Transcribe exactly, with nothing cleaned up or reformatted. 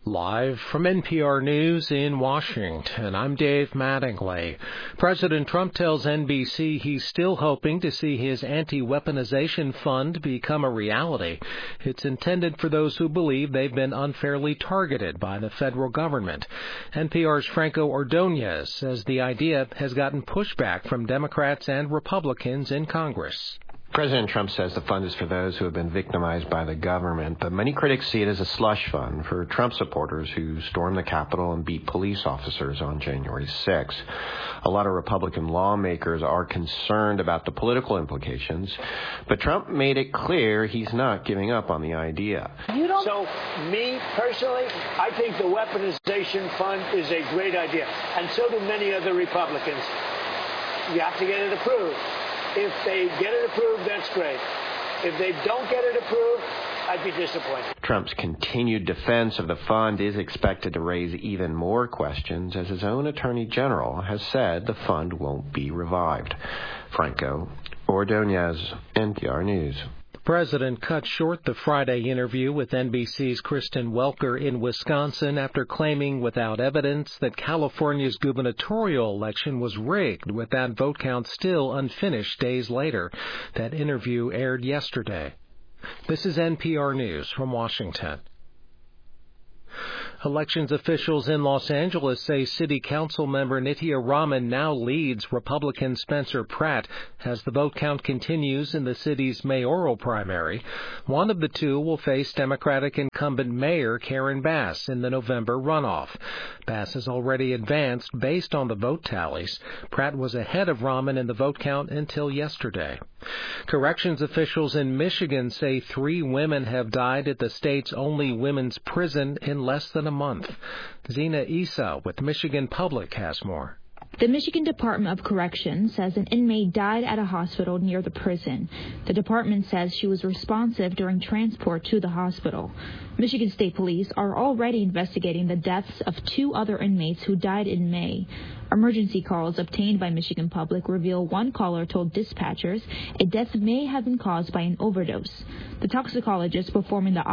Live from N P R News in Washington, I'm Dave Mattingly. President Trump tells N B C he's still hoping to see his anti-weaponization fund become a reality. It's intended for those who believe they've been unfairly targeted by the federal government. N P R's Franco Ordonez says the idea has gotten pushback from Democrats and Republicans in Congress. President Trump says the fund is for those who have been victimized by the government, but many critics see it as a slush fund for Trump supporters who stormed the Capitol and beat police officers on January sixth. A lot of Republican lawmakers are concerned about the political implications, but Trump made it clear he's not giving up on the idea. You don't... So, me personally, I think the weaponization fund is a great idea, and so do many other Republicans. You have to get it approved. If they get it approved, that's great. If they don't get it approved, I'd be disappointed. Trump's continued defense of the fund is expected to raise even more questions, as his own attorney general has said the fund won't be revived. Franco Ordonez, N P R News. The president cut short the Friday interview with N B C's Kristen Welker in Wisconsin after claiming without evidence that California's gubernatorial election was rigged, with that vote count still unfinished days later. That interview aired yesterday. This is N P R News from Washington. Elections officials in Los Angeles say City Council member Nitya Raman now leads Republican Spencer Pratt as the vote count continues in the city's mayoral primary. One of the two will face Democratic incumbent Mayor Karen Bass in the November runoff. Bass has already advanced based on the vote tallies. Pratt was ahead of Raman in the vote count until yesterday. Corrections officials in Michigan say three women have died at the state's only women's prison in less than a month. Zena Issa with Michigan Public has more. The Michigan Department of Corrections says an inmate died at a hospital near the prison. The department says she was responsive during transport to the hospital. Michigan State Police are already investigating the deaths of two other inmates who died in May. Emergency calls obtained by Michigan Public reveal one caller told dispatchers a death may have been caused by an overdose. The toxicologist performing the